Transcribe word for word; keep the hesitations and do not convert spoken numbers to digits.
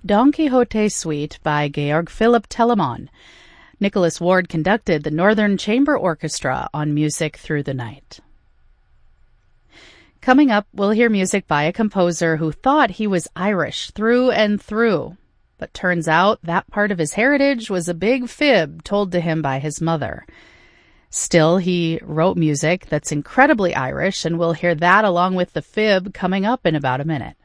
Don Quixote Suite by Georg Philipp Telemann. Nicholas Ward conducted the Northern Chamber Orchestra on Music Through the Night. Coming up, we'll hear music by a composer who thought he was Irish through and through, but turns out that part of his heritage was a big fib told to him by his mother. Still, he wrote music that's incredibly Irish, and we'll hear that along with the fib coming up in about a minute.